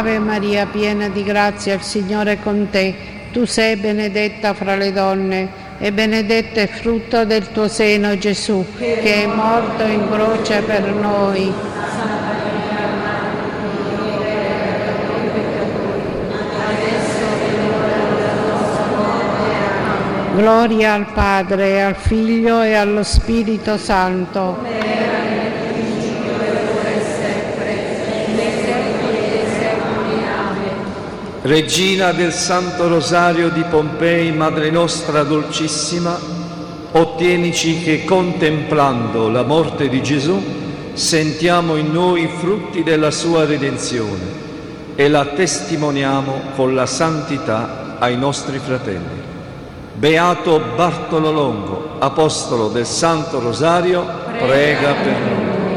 Ave Maria, piena di grazia, il Signore è con te. Tu sei benedetta fra le donne e benedetto è il frutto del tuo seno, Gesù, che è morto in croce per noi. Gloria al Padre, al Figlio e allo Spirito Santo. Regina del Santo Rosario di Pompei, Madre nostra dolcissima, ottienici che contemplando la morte di Gesù sentiamo in noi i frutti della sua redenzione e la testimoniamo con la santità ai nostri fratelli. Beato Bartolo Longo, apostolo del Santo Rosario, prega per noi.